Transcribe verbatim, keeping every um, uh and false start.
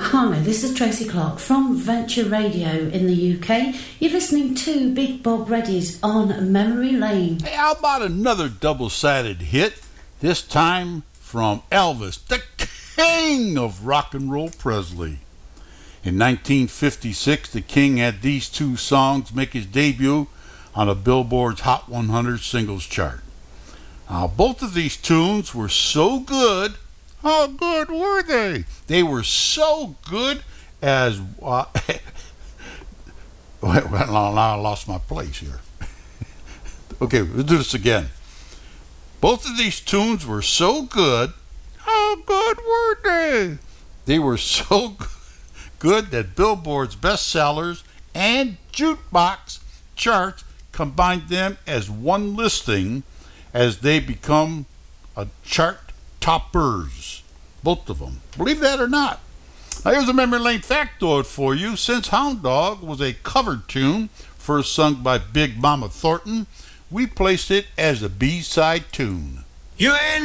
Hi, this is Tracy Clark from Venture Radio in the U K. You're listening to Big Bob Reddy's On Memory Lane. Hey, how about another double-sided hit? This time from Elvis, the king of rock and roll, Presley. In nineteen fifty-six, the King had these two songs make his debut on a Billboard's Hot one hundred singles chart. Now, both of these tunes were so good. How good were they? They were so good as... Uh, well, now I lost my place here. Okay, we'll do this again. Both of these tunes were so good. How good were they? They were so good that Billboard's bestsellers and jukebox charts combined them as one listing as they become a chart toppers, both of them. Believe that or not. Now here's a memory lane factoid for you. Since Hound Dog was a covered tune, first sung by Big Mama Thornton, we placed it as a B-side tune. You ain't